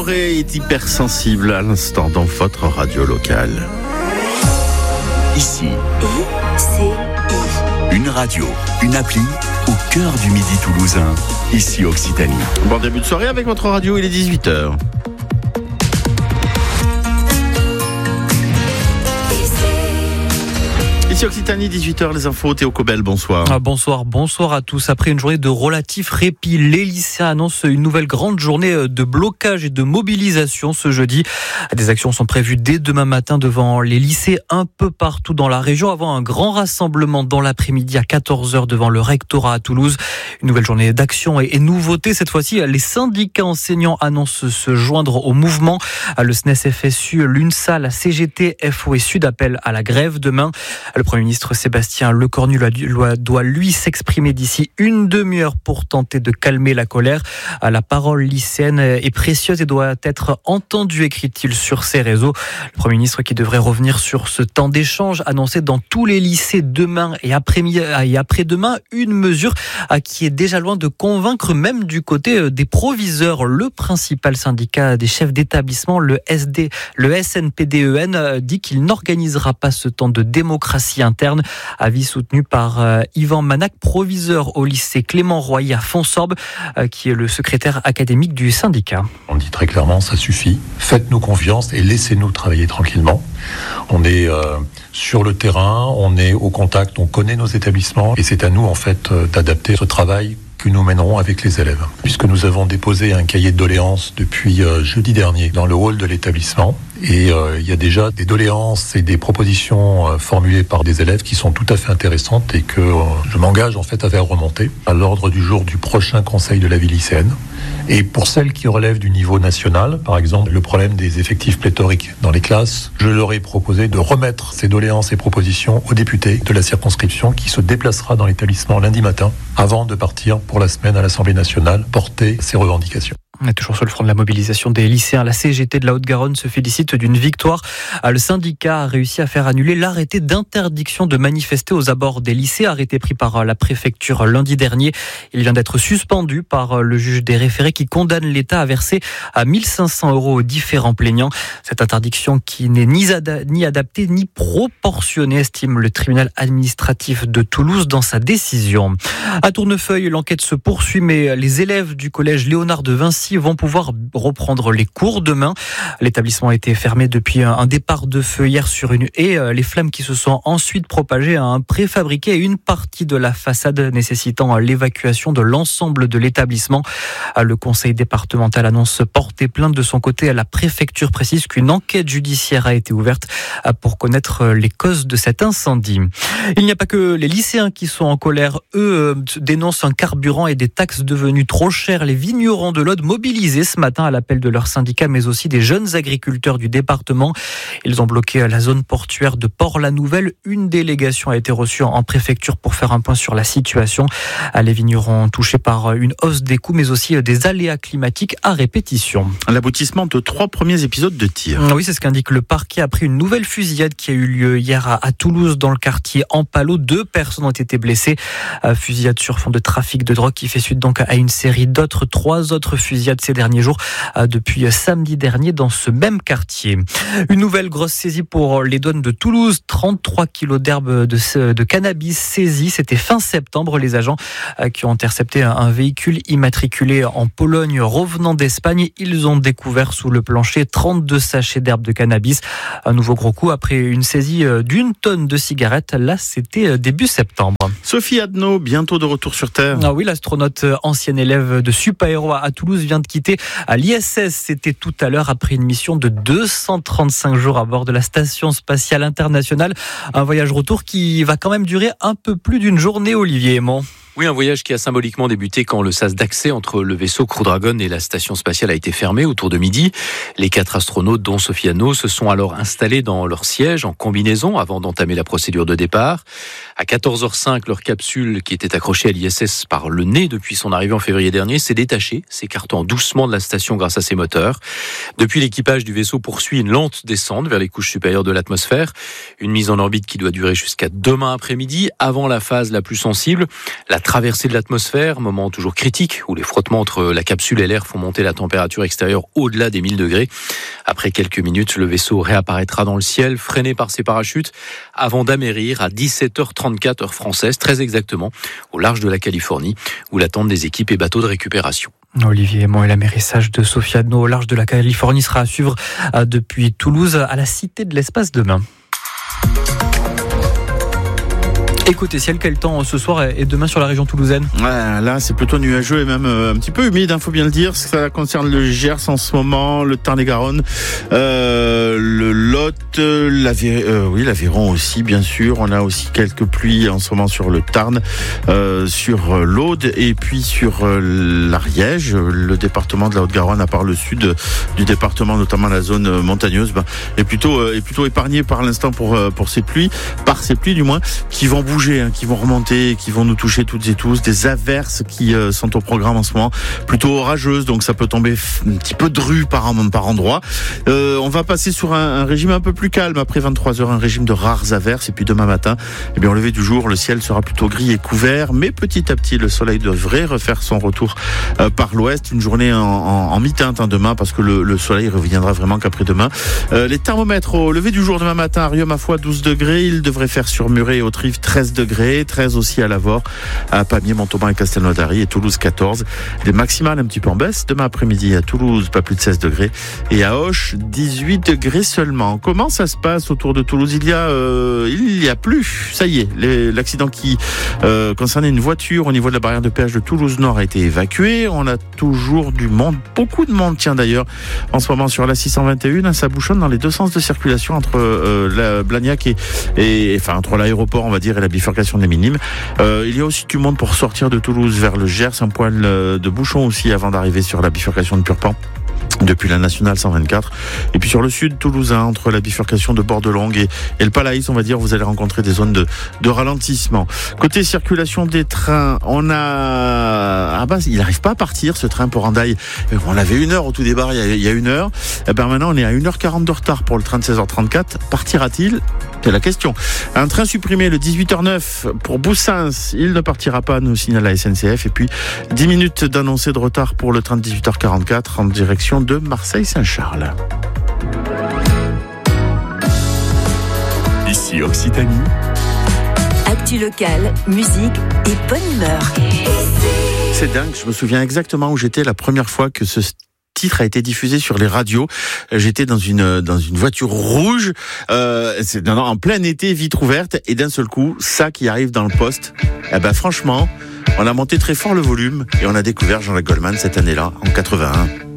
Bolloré est hypersensible à l'instant dans votre radio locale. Ici, une radio, une appli au cœur du Midi toulousain. Ici Occitanie. Bon début de soirée avec votre radio, il est 18h. Ici Occitanie, 18h, les infos, Théo Cobel, bonsoir. Bonsoir à tous. Après une journée de relatif répit, les lycéens annoncent une nouvelle grande journée de blocage et de mobilisation ce jeudi. Des actions sont prévues dès demain matin devant les lycées un peu partout dans la région, avant un grand rassemblement dans l'après-midi à 14h devant le rectorat à Toulouse. Une nouvelle journée d'action et nouveauté. Cette fois-ci, les syndicats enseignants annoncent se joindre au mouvement. Le SNES FSU, l'UNSA, la CGT, FO et Sud appellent à la grève demain. Le Premier ministre Sébastien Lecornu doit lui s'exprimer d'ici une demi-heure pour tenter de calmer la colère. La parole lycéenne est précieuse et doit être entendue, écrit-il sur ses réseaux. Le Premier ministre qui devrait revenir sur ce temps d'échange annoncé dans tous les lycées demain et après-demain, une mesure qui est déjà loin de convaincre même du côté des proviseurs. Le principal syndicat des chefs d'établissement, le SNPDEN, dit qu'il n'organisera pas ce temps de démocratie interne. Avis soutenu par Yvan Manac, proviseur au lycée Clément Royer à Fonsorbe, qui est le secrétaire académique du syndicat. On dit très clairement, ça suffit. Faites-nous confiance et laissez-nous travailler tranquillement. On est sur le terrain, on est au contact, on connaît nos établissements et c'est à nous en fait d'adapter ce travail que nous mènerons avec les élèves. Puisque nous avons déposé un cahier de doléances depuis jeudi dernier dans le hall de l'établissement et il y a déjà des doléances et des propositions formulées par des élèves qui sont tout à fait intéressantes et que je m'engage en fait à faire remonter à l'ordre du jour du prochain conseil de la vie lycéenne. Et pour celles qui relèvent du niveau national, par exemple le problème des effectifs pléthoriques dans les classes, je leur ai proposé de remettre ces doléances et propositions au député de la circonscription qui se déplacera dans l'établissement lundi matin avant de partir pour la semaine à l'Assemblée nationale porter ces revendications. Toujours sur le front de la mobilisation des lycéens, la CGT de la Haute-Garonne se félicite d'une victoire. Le syndicat a réussi à faire annuler l'arrêté d'interdiction de manifester aux abords des lycées, arrêté pris par la préfecture lundi dernier. Il vient d'être suspendu par le juge des référés qui condamne l'État à verser à 1 500 € aux différents plaignants. Cette interdiction qui n'est ni adaptée ni proportionnée, estime le tribunal administratif de Toulouse dans sa décision. À Tournefeuille, l'enquête se poursuit, mais les élèves du collège Léonard de Vinci vont pouvoir reprendre les cours demain. L'établissement a été fermé depuis un départ de feu hier sur une haie. Les flammes qui se sont ensuite propagées à un préfabriqué et une partie de la façade nécessitant l'évacuation de l'ensemble de l'établissement. Le conseil départemental annonce porter plainte de son côté. La préfecture précise qu'une enquête judiciaire a été ouverte pour connaître les causes de cet incendie. Il n'y a pas que les lycéens qui sont en colère. Eux dénoncent un carburant et des taxes devenues trop chères. Les vignerons de l'Aude mobilisés ce matin à l'appel de leur syndicat, mais aussi des jeunes agriculteurs du département. Ils ont bloqué la zone portuaire de Port-la-Nouvelle. Une délégation a été reçue en préfecture pour faire un point sur la situation. Les vignerons touchés par une hausse des coûts, mais aussi des aléas climatiques à répétition. L'aboutissement de 3 premiers épisodes de tir. Oui, c'est ce qu'indique le parquet après une nouvelle fusillade qui a eu lieu hier à Toulouse dans le quartier Ampalo. 2 personnes ont été blessées. Fusillade sur fond de trafic de drogue qui fait suite donc à une série d'autres. 3 autres fusillades ces derniers jours depuis samedi dernier dans ce même quartier. Une nouvelle grosse saisie pour les douanes de Toulouse. 33 kilos d'herbe de cannabis saisis. C'était fin septembre. Les agents qui ont intercepté un véhicule immatriculé en Pologne revenant d'Espagne. Ils ont découvert sous le plancher 32 sachets d'herbe de cannabis. Un nouveau gros coup après une saisie d'1 tonne de cigarettes. Là, c'était début septembre. Sophie Adno, bientôt de retour sur Terre. Oui, l'astronaute ancienne élève de Supaéro à Toulouse vient de quitter l'ISS. C'était tout à l'heure après une mission de 235 jours à bord de la Station Spatiale Internationale. Un voyage retour qui va quand même durer un peu plus d'une journée, Olivier Aymon. Oui, un voyage qui a symboliquement débuté quand le sas d'accès entre le vaisseau Crew Dragon et la station spatiale a été fermé autour de midi. Les 4 astronautes, dont Sophie Adno, se sont alors installés dans leur siège en combinaison avant d'entamer la procédure de départ. À 14h05, leur capsule, qui était accrochée à l'ISS par le nez depuis son arrivée en février dernier, s'est détachée, s'écartant doucement de la station grâce à ses moteurs. Depuis, l'équipage du vaisseau poursuit une lente descente vers les couches supérieures de l'atmosphère. Une mise en orbite qui doit durer jusqu'à demain après-midi, avant la phase la plus sensible, la traversée de l'atmosphère, moment toujours critique où les frottements entre la capsule et l'air font monter la température extérieure au-delà des 1000 degrés. Après quelques minutes, le vaisseau réapparaîtra dans le ciel, freiné par ses parachutes, avant d'amérir à 17h34 heure française, très exactement, au large de la Californie, où l'attendent des équipes et bateaux de récupération. Olivier Aymon et l'amérissage de Sofiano au large de la Californie sera à suivre depuis Toulouse à la Cité de l'Espace demain. Écoutez, ciel, quel temps ce soir et demain sur la région toulousaine? Ouais, là, c'est plutôt nuageux et même un petit peu humide, faut bien le dire. Ça concerne le Gers en ce moment, le Tarn-et-Garonne, le Lot, l'Aveyron aussi, bien sûr. On a aussi quelques pluies en ce moment sur le Tarn, sur l'Aude et puis sur l'Ariège, le département de la Haute-Garonne, à part le sud du département, notamment la zone montagneuse, est plutôt épargné par l'instant pour ces pluies, du moins, qui vont bouger, qui vont remonter, qui vont nous toucher toutes et tous. Des averses qui sont au programme en ce moment, plutôt orageuses, donc ça peut tomber un petit peu de rue par endroit. On va passer sur un régime un peu plus calme après 23h, un régime de rares averses. Et puis demain matin, au lever du jour, le ciel sera plutôt gris et couvert, mais petit à petit, le soleil devrait refaire son retour par l'ouest. Une journée en mi-teinte demain, parce que le soleil reviendra vraiment qu'après-demain. Les thermomètres au lever du jour demain matin, à Riom, à Foix, 12 degrés. Il devrait faire sur Muret et Autrive 13 degrés, 13 aussi à Lavore, à Pamiers, Montauban et Castelnaudary, et Toulouse 14. Des maximales un petit peu en baisse. Demain après-midi à Toulouse, pas plus de 16 degrés. Et à Auch, 18 degrés seulement. Comment ça se passe autour de Toulouse? Il y a plus. Ça y est, l'accident qui concernait une voiture au niveau de la barrière de péage de Toulouse-Nord a été évacué. On a toujours du monde, beaucoup de monde, tiens d'ailleurs, en ce moment sur la 621, ça bouchonne dans les deux sens de circulation entre la Blagnac et entre l'aéroport, on va dire, et la bifurcation des Minimes. Il y a aussi du monde pour sortir de Toulouse vers le Gers, un poil de bouchon aussi avant d'arriver sur la bifurcation de Purpan depuis la nationale 124. Et puis sur le sud toulousain, entre la bifurcation de Bordelongue et le Palaïs, on va dire, vous allez rencontrer des zones de ralentissement. Côté circulation des trains, on a... il n'arrive pas à partir, ce train pour Hendaye. On avait 1 heure au tout départ, il y a 1 heure. Maintenant, on est à 1h40 de retard pour le train de 16h34. Partira-t-il? C'est la question. Un train supprimé le 18h09 pour Boussins, il ne partira pas, nous signale la SNCF. Et puis 10 minutes d'annoncé de retard pour le train de 18h44 en direction de Marseille-Saint-Charles. Ici Occitanie. Actu locale, musique et bonne humeur. C'est dingue, je me souviens exactement où j'étais la première fois que ce titre a été diffusé sur les radios. J'étais dans une voiture rouge, en plein été, vitre ouverte, et d'un seul coup, ça qui arrive dans le poste. Franchement, on a monté très fort le volume et on a découvert Jean-Jacques Goldman cette année-là, en 81.